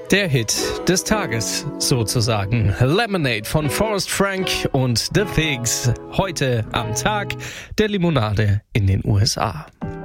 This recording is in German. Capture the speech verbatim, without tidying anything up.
Der Hit des Tages sozusagen. Lemonade von Forrest Frank und The Figs. Heute am Tag der Limonade in den U S A.